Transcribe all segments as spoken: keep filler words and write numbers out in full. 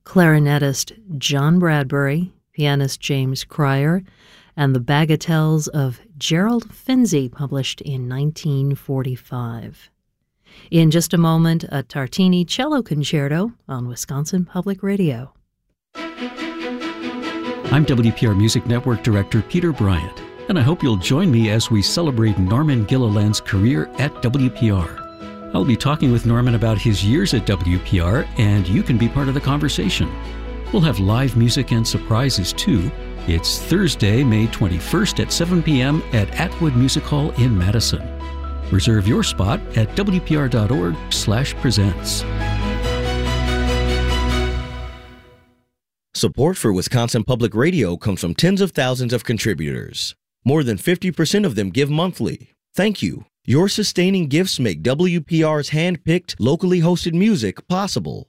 clarinetist John Bradbury, pianist James Cryer, and the Bagatelles of Gerald Finzi, published in nineteen forty-five. In just a moment, a Tartini cello concerto on Wisconsin Public Radio. I'm W P R Music Network Director Peter Bryant, and I hope you'll join me as we celebrate Norman Gilliland's career at W P R. I'll be talking with Norman about his years at W P R, and you can be part of the conversation. We'll have live music and surprises, too. It's Thursday, May twenty-first at seven p.m. at Atwood Music Hall in Madison. Reserve your spot at W P R dot org slash presents. Support for Wisconsin Public Radio comes from tens of thousands of contributors. More than fifty percent of them give monthly. Thank you. Your sustaining gifts make W P R's hand-picked, locally hosted music possible.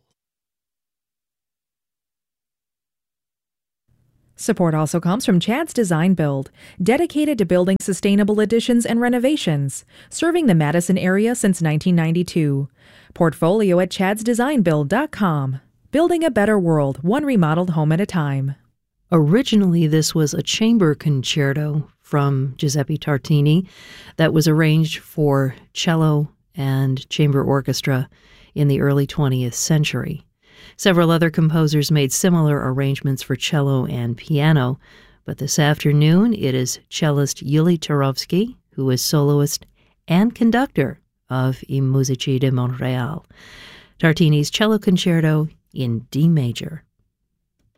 Support also comes from Chad's Design Build, dedicated to building sustainable additions and renovations, serving the Madison area since nineteen ninety-two. Portfolio at chads design build dot com. Building a better world, one remodeled home at a time. Originally, this was a chamber concerto from Giuseppe Tartini that was arranged for cello and chamber orchestra in the early twentieth century. Several other composers made similar arrangements for cello and piano, but this afternoon it is cellist Yuli Turovsky, who is soloist and conductor of I Musici di Montreal. Tartini's cello concerto in D major.